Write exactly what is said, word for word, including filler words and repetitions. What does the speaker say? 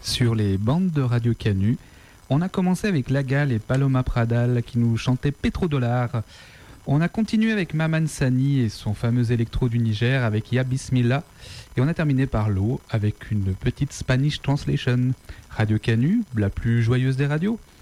sur les bandes de Radio Canu. On a commencé avec Lagal et Paloma Pradal qui nous chantaient Pétrodollar. On a continué avec Maman Sani et son fameux électro du Niger avec Ya Bismillah. Et on a terminé par l'eau avec une petite Spanish translation. Radio Canu, la plus joyeuse des radios.